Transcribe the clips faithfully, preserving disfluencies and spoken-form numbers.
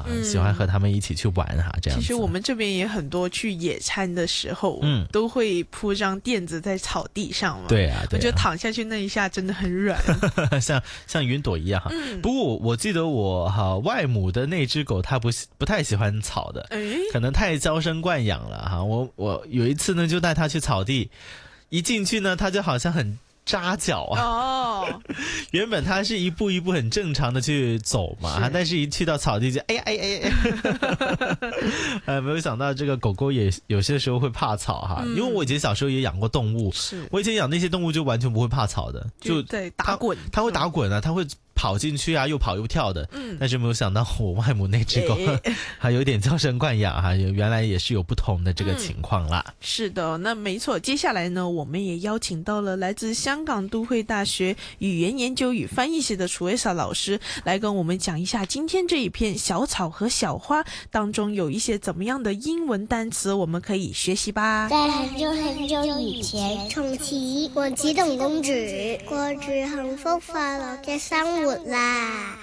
嗯、喜欢和他们一起去玩哈、啊，这样子。 其实我们这边也很多去野餐的时候，嗯，都会铺张垫子在草地上嘛。 对啊，对啊， 我觉得躺下去那一下真的很软， 像像云朵一样哈。 嗯、 不过我我记得我哈外母的那只狗，它不不太喜欢草的，可能太娇生惯养了哈。我我有一次呢，就带它去草地，一进去呢，它就好像很扎脚啊！ 哦， 原本它是一步一步很正常的去走嘛，但是一去到草地就哎呀哎呀哎呀，呃，没有想到这个狗狗也有些时候会怕草哈，嗯、因为我以前小时候也养过动物， 是我以前养那些动物就完全不会怕草的，就在打滚， 它会打滚啊，它会跑进去啊，又跑又跳的，嗯，但是没有想到我外母那只狗还有点娇生惯养哈，原来也是有不同的这个情况啦。 嗯、是的，那没错。接下来呢，我们也邀请到了来自香港都会大学语言研究与翻译系的楚维莎老师，来跟我们讲一下今天这一篇《小草和小花》当中有一些怎么样的英文单词我们可以学习吧。 在很久很久以前，從前王子同公主過住幸福快樂嘅生活啦。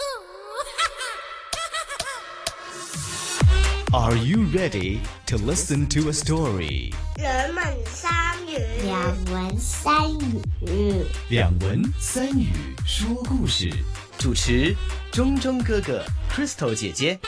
Are you ready to listen to a story? 兩文三語，兩文三語， 兩文三語說故事。主持中中哥哥 Crystal 姐姐。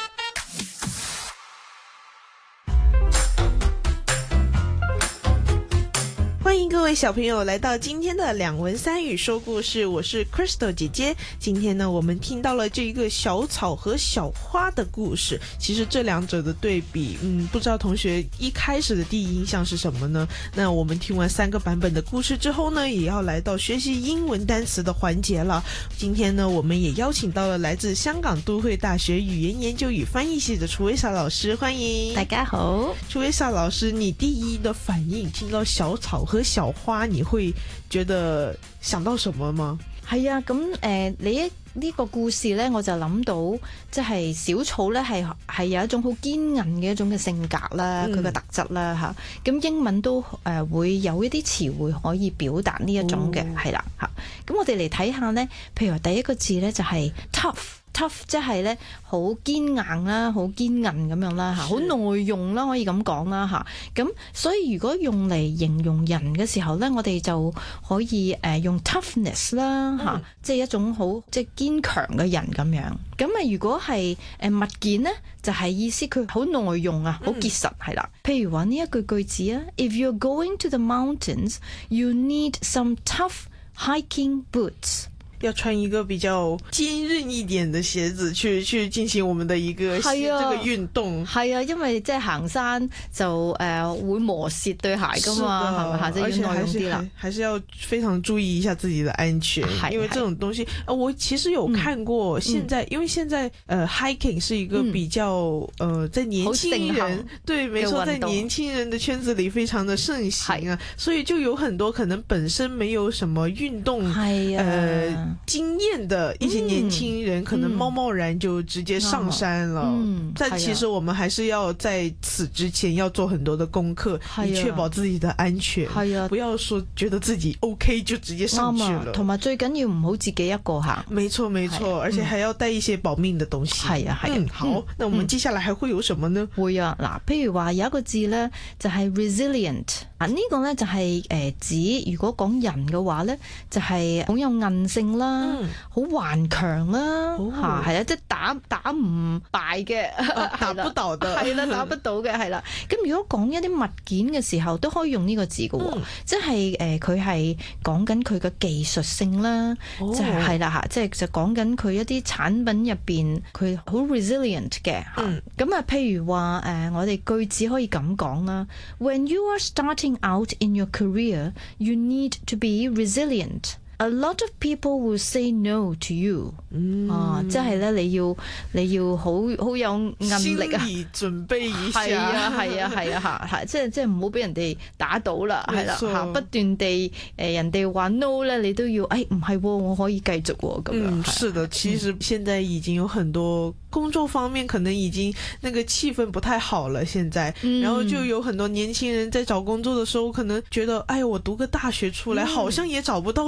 欢迎各位小朋友来到今天的两文三语说故事，我是 Crystal 姐姐。今天呢，我们听到了这一个小草和小花的故事。其实这两者的对比，嗯，不知道同学一开始的第一印象是什么呢？那我们听完三个版本的故事之后呢，也要来到学习英文单词的环节了。今天呢，我们也邀请到了来自香港都会大学语言研究与翻译系的楚维莎老师，欢迎。 大家好。 楚维莎老师，你第一的反應聽到小草和小花，你會覺得想到什麼嗎？ 係啊，咁誒、呃，你一呢、這個故事咧，我就諗到即係小草咧係係有一種好堅韌嘅一種嘅性格啦，佢嘅、嗯、特質啦嚇。咁英文都誒、呃、會有一啲詞彙可以表達呢一種嘅，係啦嚇。咁我哋嚟睇下咧，譬如話第一個字咧就係 tough。tough 即係咧好堅硬啦，好堅韌咁樣啦嚇，好耐用啦，可以咁講啦嚇。咁所以如果用嚟形容人嘅時候咧，我哋就可以誒、呃、用 toughness 啦嚇，嗯、即係一種好即係堅強嘅人咁樣。咁啊，如果係誒物件咧，就係、是、意思佢好耐用啊，好結實係啦。譬如話呢一句句子啊 ，If you're going to the mountains, you need some tough hiking boots。 要穿一個比較堅韌一點的鞋子去去進行我們的一個、啊、這個運動。 係啊，因為即係行山就誒、呃、會磨蝕對鞋噶嘛，係咪嚇？即係要耐用啲啦。 還是要非常注意一下自己的安全，因為這種東西，呃、我其實有看過。現在、嗯、因為現在呃 hiking 是一個比較、嗯、呃在年輕人對，沒錯，在年輕人的圈子裡非常的盛行啊，所以就有很多可能本身沒有什麼運動，係啊，呃經驗的一些年輕人、嗯、可能貿貿然就直接上山了、嗯、但其實我們還是要在此之前要做很多的功課、啊、以確保自己的安全、啊、不要說覺得自己 OK 就直接上去了， 同埋最緊要唔好自己一個行， 沒錯沒錯、啊、而且還要帶一些保命的東西， 係啊係啊、嗯、 好、 嗯、 那我們接下來還會有什麼呢？ 會啊，嗱譬如話有一個字呢就係 resilient， 啊呢個呢就係誒指如果講人嘅話呢就係好有韌性啦，好頑強啦，吓係啊，即係打打唔敗嘅， 打不倒嘅， 係啦，打不倒嘅係啦。咁如果講一啲物件嘅時候，都可以用呢個字嘅、嗯，即係誒佢係講緊佢嘅技術性啦，就係係啦吓，即係就講緊佢一啲產品入邊佢好 resilient 嘅吓。咁啊，譬如話誒，我哋句子可以咁講啦 ，When you are starting out in your career, you need to be resilient.A lot of people will say no to you、嗯、啊，即係咧你要你要好好有韌力啊， 心理準備一下， 係啊係啊係啊吓，即係即係唔好俾人哋打倒啦，係啦吓，不斷地誒人哋話 no 咧，你都要誒唔係，我可以繼續咁樣。 嗯，是的，其實現在已經有很多工作方面可能已經那個氣氛不太好了，現在、嗯，然後就有很多年輕人在找工作的時候，可能覺得，哎，我讀個大學出來，嗯、好像也找不到什麼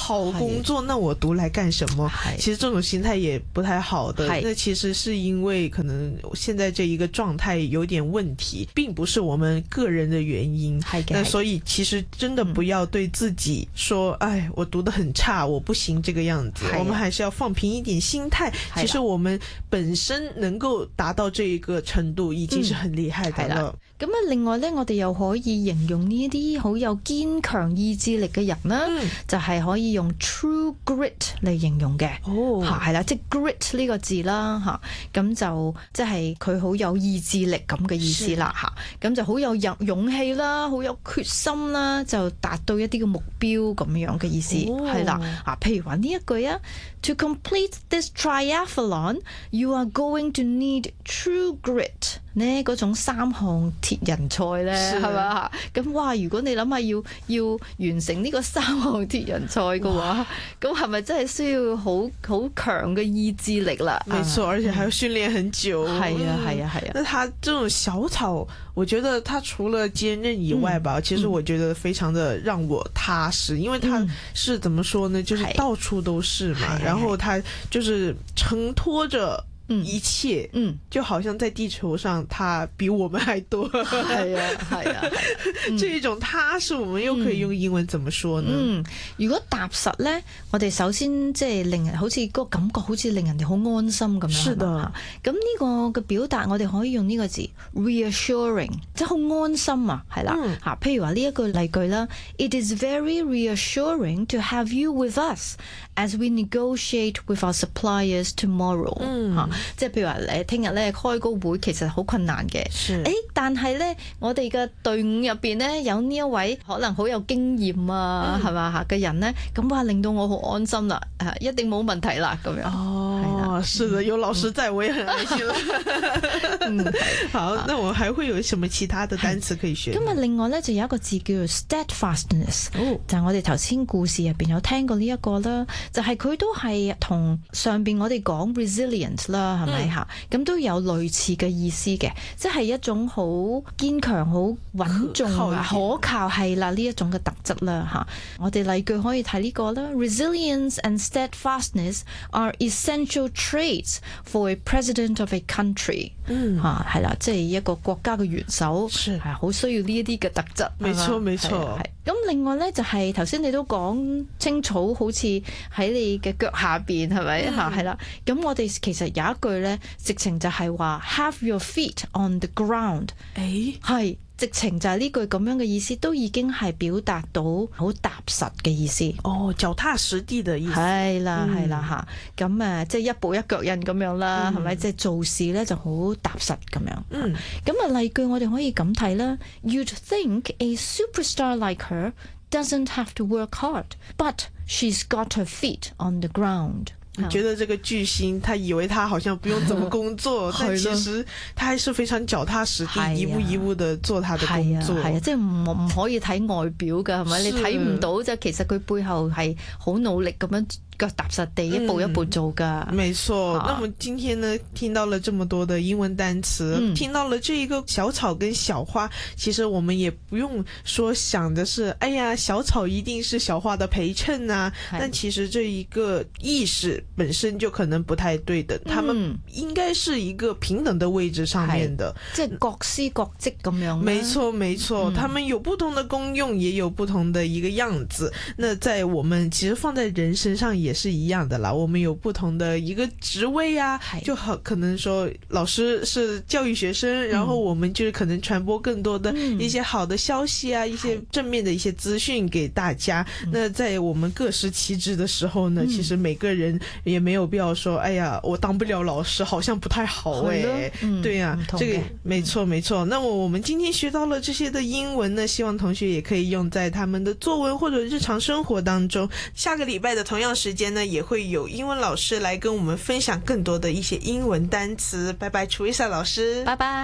好工作，那我读来干什么？其实这种心态也不太好的。那其实是因为可能现在这一个状态有点问题，并不是我们个人的原因。那所以其实真的不要对自己说，哎，我读得很差，我不行这个样子。我们还是要放平一点心态。其實我們本身能夠達到這一個程度已經是很厲害的了。 咁啊，另外咧，我哋又可以形容呢一啲好有堅強意志力嘅人啦，嗯、就係可以用 true grit 嚟形容嘅。哦，係啦，即係 grit 呢個字啦，嚇，咁就即係佢好有意志力咁嘅意思啦，嚇，咁就好有勇勇氣啦，好有決心啦，就達到一啲嘅目標咁樣嘅意思，係啦、哦，啊，譬如話呢一句啊 ，To complete this triathlon, you are going to need true grit。呢嗰種三項鐵人賽咧，係嘛？咁哇！如果你諗下要要完成呢個三項鐵人賽嘅話，咁係咪真係需要好好強嘅意志力啦？ 沒錯，而且還要訓練很久。 係啊，係啊，係啊。 那他這種小草，我覺得他除了堅韌以外吧，嗯、其實我覺得非常的讓我踏實，因為他是怎麼說呢？就是到處都是嘛，然後他就是承托着。一切，嗯，就好像在地球上，它比我們還多。 係啊，係啊， 這一種踏實，我們又可以用英文怎麼說呢？ 嗯，如果踏實咧，我哋首先即係令人好似嗰個感覺，好似令人哋好安心咁樣。是的。咁呢個嘅表達，我哋可以用呢個字 reassuring， 即係好安心啊，係啦。嚇、嗯，譬如話呢一句例句啦 ，It is very reassuring to have you with us as we negotiate with our suppliers tomorrow。嗯。嚇。即係譬如話誒，聽日咧開個會其實好困難嘅，誒，但係咧我哋嘅隊伍入邊咧有呢一位可能好有經驗啊，係嘛嚇嘅人咧，咁哇令到我好安心啦，誒，一定冇問題啦咁樣。 哦，是的，有老師在我也很安心啦。嗯，好，那我還會有什麼其他的單詞可以學？ 咁啊，另外咧就有一個字叫做 steadfastness，哦，就係我哋頭先故事入邊有聽過呢一個啦，就係佢都係同上邊我哋講 resilient 啦。係咪嚇？咁、嗯、都有類似嘅意思嘅，即係一種好堅強、好穩重、可靠係啦呢一種嘅特質啦嚇。我哋例句可以睇呢個啦 ，Resilience and steadfastness are essential traits for a president of a country。嗯嚇係啦，即係一個國家嘅元首係好需要呢一啲嘅特質。 沒錯沒錯。 咁另外咧就係頭先你都講青草好似喺你嘅腳下邊係咪嚇？係啦，咁我哋其實有一句咧，直情就係話 have your feet on the ground。誒，係直情就係呢句咁樣嘅意思，都已經係表達到好踏實嘅意思。 哦，腳踏實地嘅意思。係啦，係啦嚇。咁誒，即係一步一腳印咁樣啦，係咪？即係做事咧就好踏實咁樣。嗯。咁啊，例句我哋可以咁睇啦。You'd think a superstar like her doesn't have to work hard, but she's got her feet on the ground。 你覺得這個巨星，他以為他好像不用怎麼工作，但其實他還是非常腳踏實地，一步一步的做他的工作。 係啊，即係唔唔可以睇外表㗎，係咪？你睇唔到，即係其實佢背後係好努力咁樣。腳踏實地，一步一步做噶、 嗯。沒錯。那麼今天呢，聽到了這麼多的英文單詞，嗯、聽到了這一個小草跟小花，其實我們也不用說想的是，哎呀，小草一定是小花的陪襯啊。但其實這一個意識本身就可能不太對的，他們應該是一個平等的位置上面的， 即係各司各職咁樣。 沒錯，沒錯、嗯，他們有不同的功用，也有不同的一個樣子。那在我們其實放在人身上也是一樣的啦，我們有不同的一個職位啊，就好可能說老師是教育學生，然後我們就是可能傳播更多的一些好的消息啊，一些正面的一些資訊給大家。那在我們各司其職的時候呢，其實每個人也沒有必要說，哎呀，我當不了老師，好像不太好哎。對呀、啊，這個沒錯沒錯。那麼我們今天學到了這些的英文呢，希望同學也可以用在他們的作文或者日常生活當中。下個禮拜的同樣時間呢，也會有英文老師來跟我們分享更多的一些英文單詞。拜拜，Teresa老師， 拜拜。